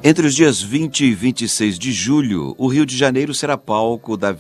Entre os dias 20 e 26 de julho, o Rio de Janeiro será palco da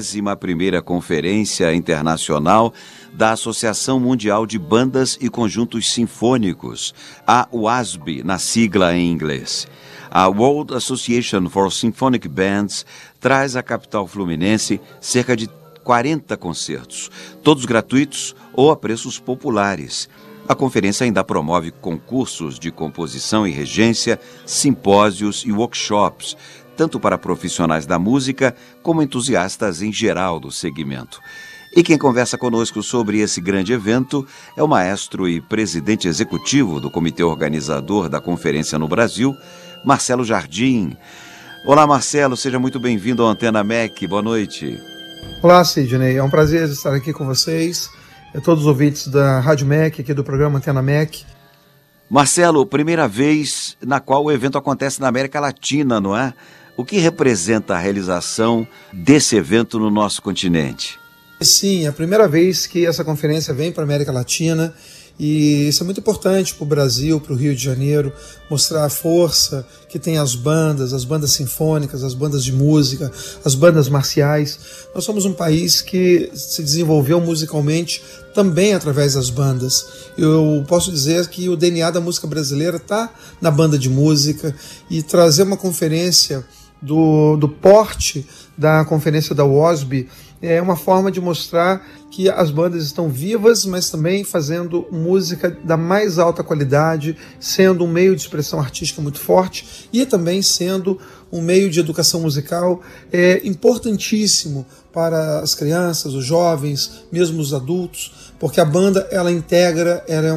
21ª Conferência Internacional da Associação Mundial de Bandas e Conjuntos Sinfônicos, a WASB, na sigla em inglês. A World Association for Symphonic Bands traz à capital fluminense cerca de 40 concertos, todos gratuitos ou a preços populares. A conferência ainda promove concursos de composição e regência, simpósios e workshops, tanto para profissionais da música como entusiastas em geral do segmento. E quem conversa conosco sobre esse grande evento é o maestro e presidente executivo do comitê organizador da conferência no Brasil, Marcelo Jardim. Olá, Marcelo, seja muito bem-vindo ao Antena MEC. Boa noite. Olá, Sidney. É um prazer estar aqui com vocês. Todos os ouvintes da Rádio MEC, aqui do programa Antena MEC. Marcelo, primeira vez na qual o evento acontece na América Latina, não é? O que representa a realização desse evento no nosso continente? Sim, é a primeira vez que essa conferência vem para a América Latina e isso é muito importante para o Brasil, para o Rio de Janeiro, mostrar a força que tem as bandas sinfônicas, as bandas de música, as bandas marciais. Nós somos um país que se desenvolveu musicalmente também através das bandas. Eu posso dizer que o DNA da música brasileira está na banda de música, e trazer uma conferência do porte da conferência da WASB é uma forma de mostrar que as bandas estão vivas, mas também fazendo música da mais alta qualidade, sendo um meio de expressão artística muito forte e também sendo um meio de educação musical importantíssimo para as crianças, os jovens, mesmo os adultos, porque a banda ela é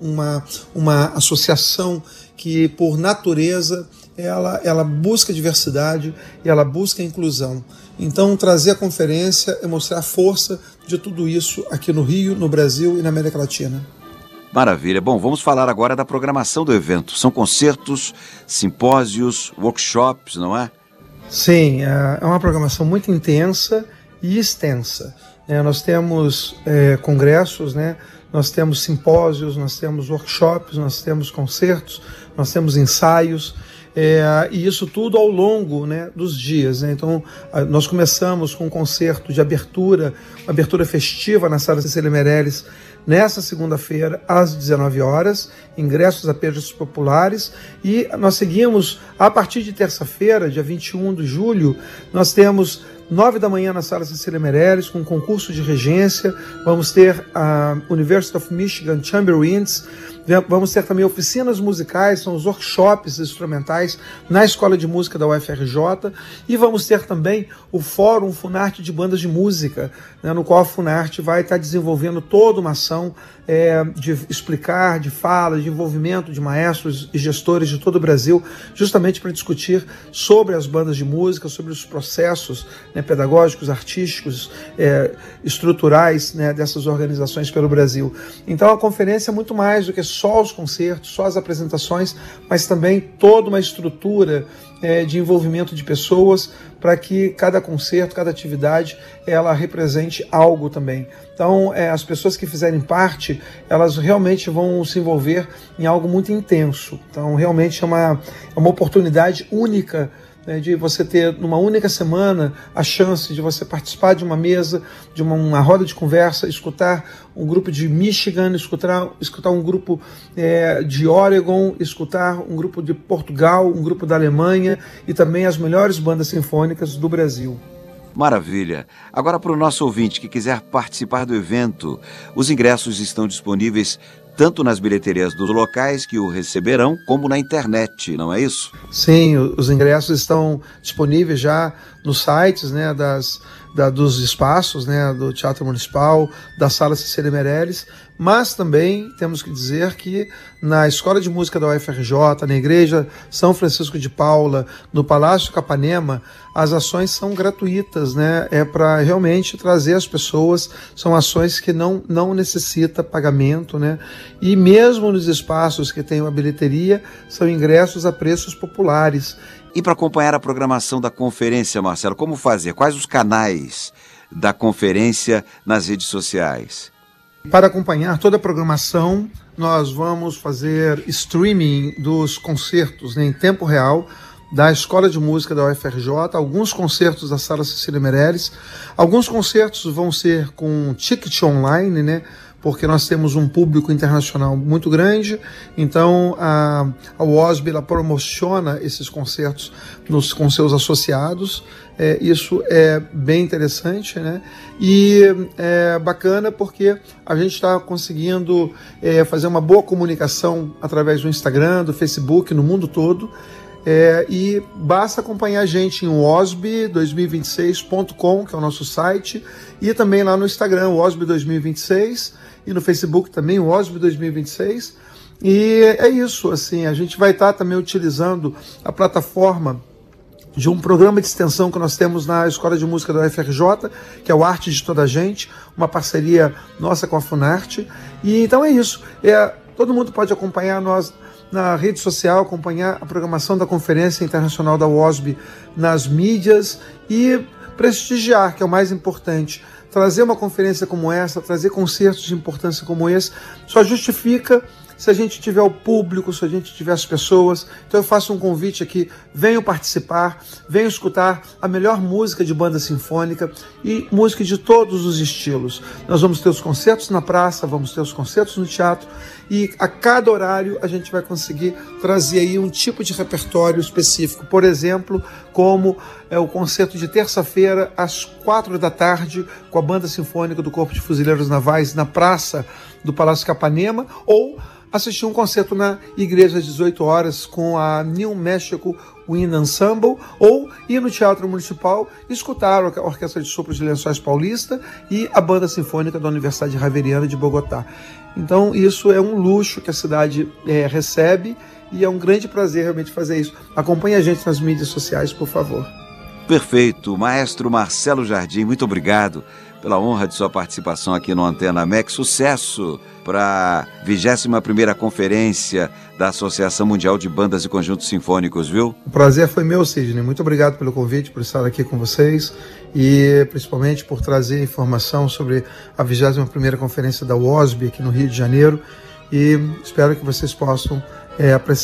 uma associação que, por natureza, ela busca diversidade e ela busca inclusão. Então, trazer a conferência é mostrar a força de tudo isso aqui no Rio, no Brasil e na América Latina. Maravilha. Bom, vamos falar agora da programação do evento. São concertos, simpósios, workshops, não é? Sim, é uma programação muito intensa e extensa. Nós temos congressos, nós temos simpósios, nós temos workshops, nós temos concertos, nós temos ensaios. E isso tudo ao longo dos dias. Então, nós começamos com um concerto de abertura, uma abertura festiva na Sala Cecília Meirelles, nessa segunda-feira, às 19 horas, ingressos a preços populares, e nós seguimos, a partir de terça-feira, dia 21 de julho, nós temos 9 da manhã na Sala Cecília Meirelles, com um concurso de regência. Vamos ter a University of Michigan Chamber Winds. Vamos ter também oficinas musicais, são os workshops instrumentais na Escola de Música da UFRJ. E vamos ter também o Fórum Funarte de Bandas de Música, no qual a Funarte vai estar desenvolvendo toda uma ação de explicar, de fala, de envolvimento de maestros e gestores de todo o Brasil, justamente para discutir sobre as bandas de música, sobre os processos pedagógicos, artísticos, estruturais dessas organizações pelo Brasil. Então a conferência é muito mais do que só os concertos, só as apresentações, mas também toda uma estrutura de envolvimento de pessoas para que cada concerto, cada atividade, ela represente algo também. Então, as pessoas que fizerem parte, elas realmente vão se envolver em algo muito intenso. Então, realmente é uma oportunidade única de você ter, numa única semana, a chance de você participar de uma mesa, de uma roda de conversa, escutar um grupo de Michigan, escutar um grupo de Oregon, escutar um grupo de Portugal, um grupo da Alemanha e também as melhores bandas sinfônicas do Brasil. Maravilha. Agora, para o nosso ouvinte que quiser participar do evento, os ingressos estão disponíveis tanto nas bilheterias dos locais que o receberão, como na internet, não é isso? Sim, os ingressos estão disponíveis já nos sites dos espaços, do Teatro Municipal, da Sala Cecília Meirelles, mas também temos que dizer que na Escola de Música da UFRJ, na Igreja São Francisco de Paula, no Palácio Capanema, as ações são gratuitas, é para realmente trazer as pessoas, são ações que não necessitam pagamento, e mesmo nos espaços que tem uma bilheteria, são ingressos a preços populares. E para acompanhar a programação da conferência, Marcelo, como fazer? Quais os canais da conferência nas redes sociais? Para acompanhar toda a programação, nós vamos fazer streaming dos concertos em tempo real da Escola de Música da UFRJ, alguns concertos da Sala Cecília Meirelles. Alguns concertos vão ser com ticket online, né? Porque nós temos um público internacional muito grande, então a WOSB ela promociona esses concertos com seus associados. Isso é bem interessante, né? E é bacana porque a gente está conseguindo fazer uma boa comunicação através do Instagram, do Facebook, no mundo todo. E basta acompanhar a gente em wasb2026.com, que é o nosso site, e também lá no Instagram, wasb2026, e no Facebook também, wasb2026. E é isso, assim, a gente vai estar também utilizando a plataforma de um programa de extensão que nós temos na Escola de Música da UFRJ, que é o Arte de Toda a Gente, uma parceria nossa com a Funarte. E então é isso, todo mundo pode acompanhar nós na rede social, acompanhar a programação da Conferência Internacional da WOSB nas mídias e prestigiar, que é o mais importante. Trazer uma conferência como essa, trazer concertos de importância como esse, só justifica se a gente tiver o público, se a gente tiver as pessoas. Então eu faço um convite aqui, venham participar, venham escutar a melhor música de banda sinfônica e música de todos os estilos. Nós vamos ter os concertos na praça, vamos ter os concertos no teatro e a cada horário a gente vai conseguir trazer aí um tipo de repertório específico. Por exemplo, como o concerto de terça-feira às 16h com a Banda Sinfônica do Corpo de Fuzileiros Navais na Praça do Palácio Capanema, ou assistir um concerto na igreja às 18 horas com a New Mexico Wind Ensemble, ou ir no Teatro Municipal e escutar a Orquestra de Sopro de Lençóis Paulista e a Banda Sinfônica da Universidade Javeriana de Bogotá. Então isso é um luxo que a cidade recebe e é um grande prazer realmente fazer isso. Acompanhe a gente nas mídias sociais, por favor. Perfeito. Maestro Marcelo Jardim, muito obrigado pela honra de sua participação aqui no Antena MEC. Sucesso para a 21ª Conferência da Associação Mundial de Bandas e Conjuntos Sinfônicos, viu? O prazer foi meu, Sidney. Muito obrigado pelo convite, por estar aqui com vocês e principalmente por trazer informação sobre a 21ª Conferência da WOSB aqui no Rio de Janeiro, e espero que vocês possam apreciar